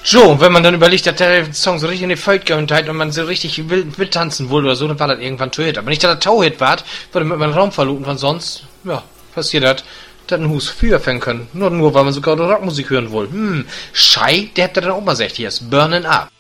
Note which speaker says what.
Speaker 1: So, wenn man dann überlegt, dass der Song so richtig in die Feld gehört hat und man so richtig wild mittanzen wollte oder so, dann war das irgendwann Tau-Hit. Aber nicht, dass der Tau-Hit war, würde man den Raum verluten, von sonst, ja, passiert das, dass ein Hus früher fangen können. Nur, weil man sogar Rockmusik hören will. Schei, der hat da dann auch mal gesagt, hier ist Burnin' Up.